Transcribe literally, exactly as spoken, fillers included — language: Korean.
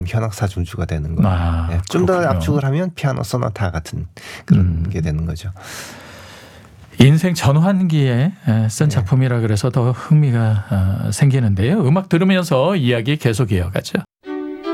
현악사 중주가 되는 거예요. 아, 네, 좀 더 그렇군요. 압축을 하면 피아노 소나타 같은 그런 음. 게 되는 거죠. 인생 전환기에 쓴 작품이라 그래서 더 흥미가 생기는데요. 음악 들으면서 이야기 계속 이어가죠.